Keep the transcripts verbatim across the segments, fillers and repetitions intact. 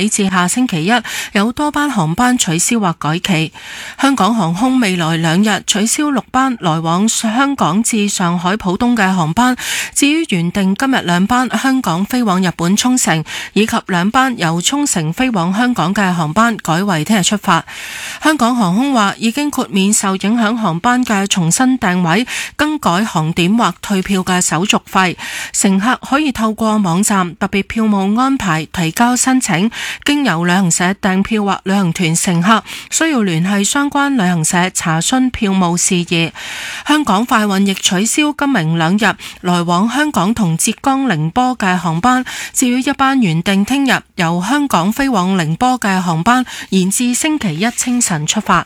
起至下星期一，有多班航班取消或改期。香港航空未來兩日取消六班來往香港至上海浦東嘅航班，至於原定今日兩班香港飛往日本沖繩，以及兩班由沖繩飛往香港嘅航班，改為聽日出發。香港航空話已經豁免受影響航班嘅重新訂位、更改航點或退票嘅手續費，乘客可以透過網站特別票務安排提交申請。經由旅行社訂票或旅行團乘客需要聯繫相關旅行社查詢票務事宜。香港快運亦取消今明兩日來往香港同浙江寧波嘅航班，至於一班原定聽日由香港飛往寧波嘅航班，延至星期一清晨出發。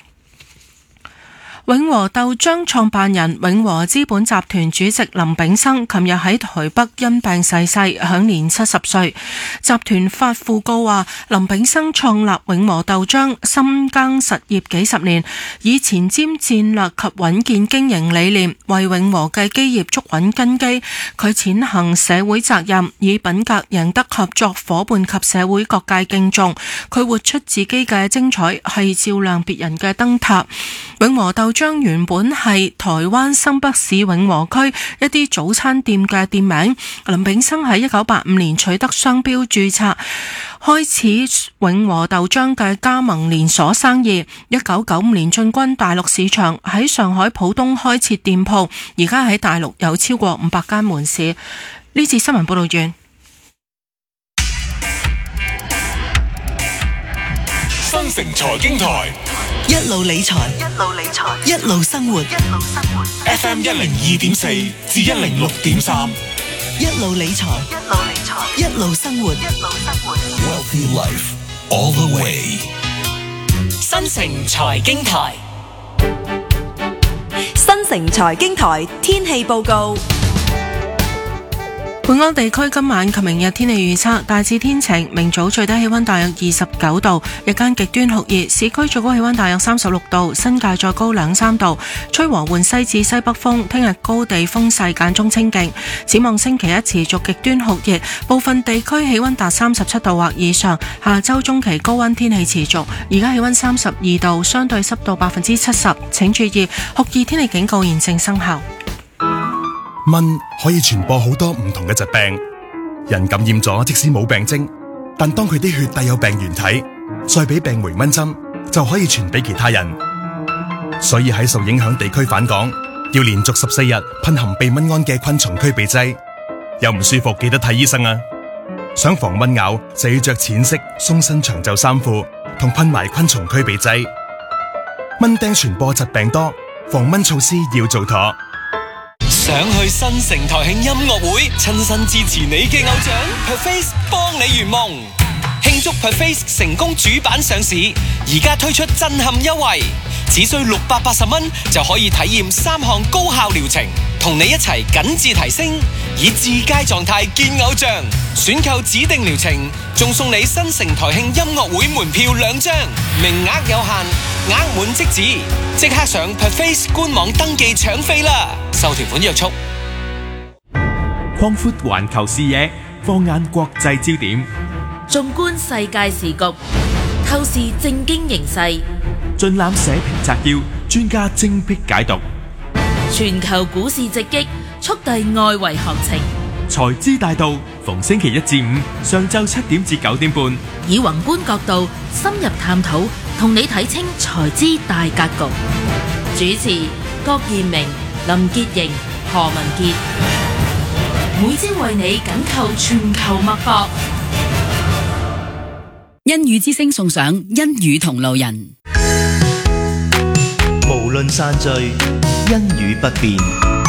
永和豆漿創辦人永和資本集團主席林炳生琴日喺台北因病逝世，享年七十歲。集團發訃告話，林炳生創立永和豆漿，深耕實業幾十年，以前瞻戰略及穩健經營理念為永和嘅基業築穩根基。佢踐行社會責任，以品格贏得合作夥伴及社會各界敬重。佢活出自己嘅精彩，係照亮別人嘅燈塔。永和豆漿原本係台灣新北市永和區一啲早餐店嘅店名。林炳生喺一九八五年取得商標註冊，開始永和豆漿嘅加盟連鎖生意。一九九五年進軍大陸市場，喺上海浦東開設店鋪，而家喺大陸有超過五百間門市。呢次新聞報道完。 新城財經台一路理財，一路理財，一路生活，一路生活。 F M 一零二點四至一零六點三， 一路理財，一路理財，一路生活，一路生活。 Wealthy Life all the way。 新城財經台， 新城財經台天氣報告。 本港地區今晚及明日天氣預測大致天晴，明早最低氣溫大約二十九度，日間極端酷熱，市區最高氣溫大約三十六度，新界再高兩三度，吹和緩西至西北風，聽日高地風勢間中清勁。展望星期一持續極端酷熱，部分地區氣溫達三十七度或以上，下周中期高溫天氣持續。而家氣溫三十二度，相對濕度百分之七十，請注意酷熱天氣警告現正生效。 蚊可以傳播好多唔同嘅疾病，人感染咗即使冇病徵，但當佢啲血帶有病原體，再俾病回蚊針，就可以傳俾其他人。所以喺受影響地區返港，要連續十四日噴含避蚊胺嘅昆蟲驅避劑。有唔舒服記得睇醫生啊！想防蚊咬就要着淺色鬆身長袖衫褲，同噴埋昆蟲驅避劑。蚊叮傳播疾病多，防蚊措施要做妥。 想去新城台慶音樂會，親身支持你嘅偶像 Perface 幫你圓夢，慶祝 Perface 成功主板上市，而家推出震撼優惠，只需六百八十蚊就可以體驗三項高效療程，同你一齊緊緻提升，以至佳狀態見偶像。選購指定療程，仲送你新城台慶音樂會門票兩張，名額有限，額滿即止，即刻上 Perface 官網登記搶飛啦！受條款約束。 擴闊環球視野，放眼國際焦點， 縱觀世界時局，透視政經形勢， 盡覽社評摘要，專家精闢解讀。 全球股市直擊，速遞外圍行情。 財資大道，逢星期一至五上晝七點至九點半， 以宏觀角度深入探討，同你睇清財資大格局。主持郭彥明、林潔瑩、何文傑，每朝為你緊扣全球脈搏。 恩語之聲送上恩語同路人， 無論散聚，恩語不變。